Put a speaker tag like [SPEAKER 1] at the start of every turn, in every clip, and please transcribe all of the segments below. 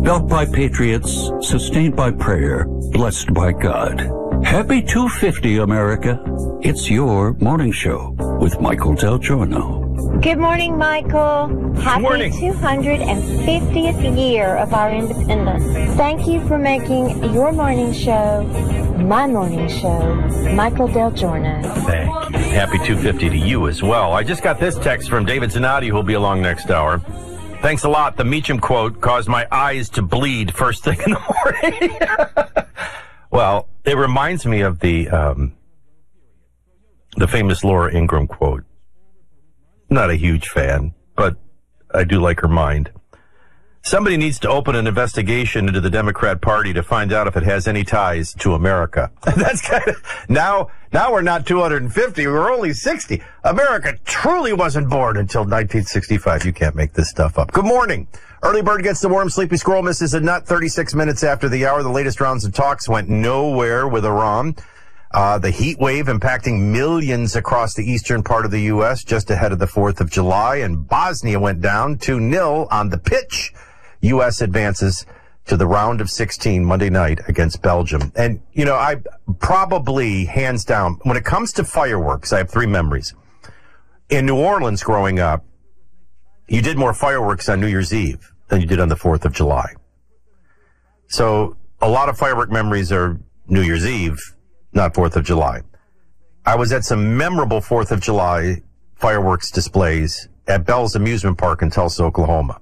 [SPEAKER 1] Built by patriots, sustained by prayer, blessed by God. Happy 250, America. It's your morning show with Michael Del Giorno.
[SPEAKER 2] Good morning, Michael. Happy 250th year of our independence. Thank you for making your morning show my morning show. Michael Del Giorno.
[SPEAKER 3] Thank you. Happy 250 to you as well. I just got this text from David Zanotti, who'll be along next hour. Thanks a lot. The Meacham quote caused my eyes to bleed first thing in the morning. Well, it reminds me of the famous Laura Ingraham quote. Not a huge fan, but I do like her mind. Somebody needs to open an investigation into the Democrat Party to find out if it has any ties to America. That's kind of, now we're not 250, we're only 60. America truly wasn't born until 1965. You can't make this stuff up. Good morning. Early bird gets the worm, sleepy squirrel misses a nut. 36 minutes after the hour, the latest rounds of talks went nowhere with Iran. The heat wave impacting millions across the eastern part of the U.S. just ahead of the 4th of July, and Bosnia went down 2-0 on the pitch. U.S. advances to the round of 16 Monday night against Belgium. And, you know, I probably, hands down, when it comes to fireworks, I have three memories. In New Orleans growing up, you did more fireworks on New Year's Eve than you did on the 4th of July. So a lot of firework memories are New Year's Eve, not 4th of July. I was at some memorable 4th of July fireworks displays at Bell's Amusement Park in Tulsa, Oklahoma.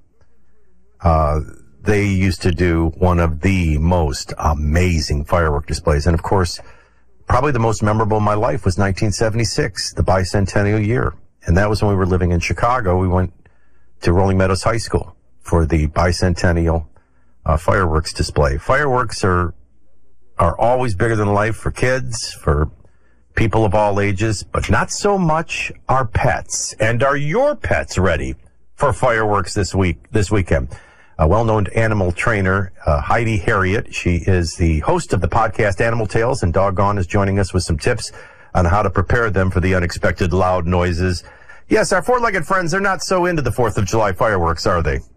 [SPEAKER 3] They used to do one of the most amazing firework displays. And, of course, probably the most memorable in my life was 1976, the bicentennial year. And that was when we were living in Chicago. We went to Rolling Meadows High School for the bicentennial fireworks display. Fireworks are always bigger than life for kids, for people of all ages, but not so much our pets. And are your pets ready for fireworks this weekend? A well-known animal trainer, Heidi Harriet. She is the host of the podcast Animal Tales, and Doggone is joining us with some tips on how to prepare them for the unexpected loud noises. Yes, our four-legged friends are not so into the 4th of July fireworks, are they?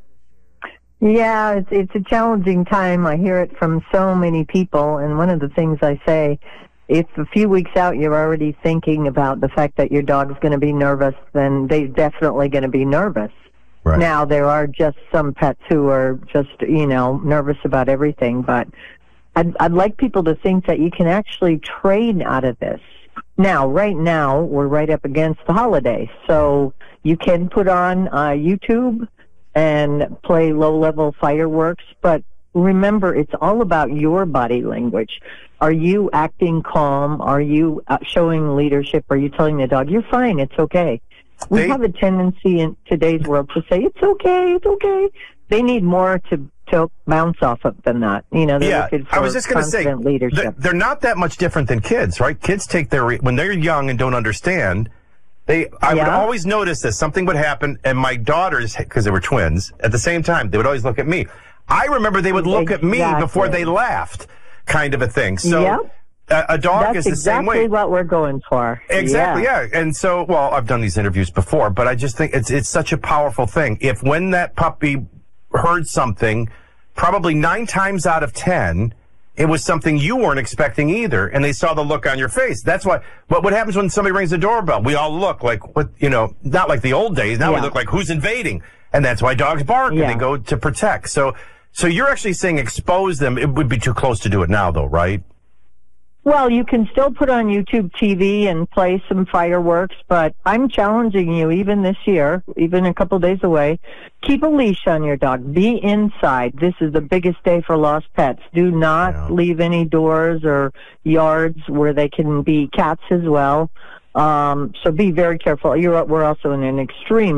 [SPEAKER 4] Yeah, it's a challenging time. I hear it from so many people, and one of the things I say, if a few weeks out you're already thinking about the fact that your dog's going to be nervous, then they're definitely going to be nervous. Right. Now, there are just some pets who are just, nervous about everything, but I'd like people to think that you can actually train out of this. Now, right now, we're right up against the holiday, so you can put on YouTube and play low-level fireworks, but remember, it's all about your body language. Are you acting calm? Are you showing leadership? Are you telling the dog, you're fine, it's okay? We have a tendency in today's world to say, it's okay, it's okay. They need more to bounce off of than that. They're looking for
[SPEAKER 3] I was just going to say,
[SPEAKER 4] leadership.
[SPEAKER 3] They're not that much different than kids, right? Kids take when they're young and don't understand, I would always notice that something would happen, and my daughters, because they were twins, at the same time, they would always look at me. I remember they would look at me before they laughed, kind of a thing. So a dog is the same way.
[SPEAKER 4] That's exactly what we're going for.
[SPEAKER 3] Exactly, yeah. And so, well, I've done these interviews before, but I just think it's such a powerful thing. If when that puppy heard something, probably 9 times out of 10, it was something you weren't expecting either, and they saw the look on your face. That's what happens when somebody rings the doorbell. We all look like, not like the old days. Now we look like, who's invading? And that's why dogs bark, and they go to protect. So you're actually saying expose them. It would be too close to do it now, though, right?
[SPEAKER 4] Well, you can still put on YouTube TV and play some fireworks, but I'm challenging you, even this year, even a couple days away, keep a leash on your dog. Be inside. This is the biggest day for lost pets. Do not leave any doors or yards where they can be cats as well. So be very careful. We're also in an extreme